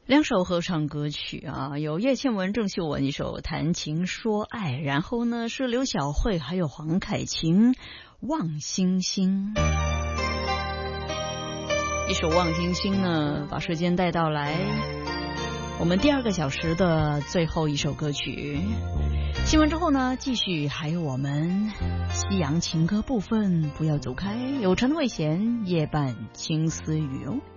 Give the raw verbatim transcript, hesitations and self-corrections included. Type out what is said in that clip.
两首合唱歌曲啊，有叶倩文、郑秀文一首《谈情说爱》，然后呢是刘晓慧还有黄凯芹《望星星》。一首《望星星》呢，把时间带到来我们第二个小时的最后一首歌曲。新闻之后呢，继续还有我们西洋情歌部分，不要走开，有陈慧娴夜半青丝雨哦。